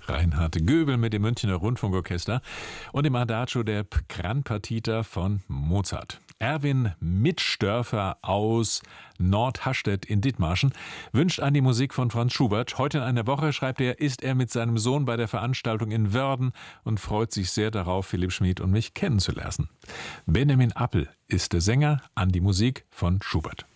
Reinhard Göbel mit dem Münchner Rundfunkorchester und dem Adagio der Gran Partita von Mozart. Erwin Mitstörfer aus Nordhastedt in Dithmarschen wünscht an die Musik von Franz Schubert. Heute in einer Woche, schreibt er, ist er mit seinem Sohn bei der Veranstaltung in Wörden und freut sich sehr darauf, Philipp Schmid und mich kennenzulernen. Benjamin Appel ist der Sänger, an die Musik von Schubert.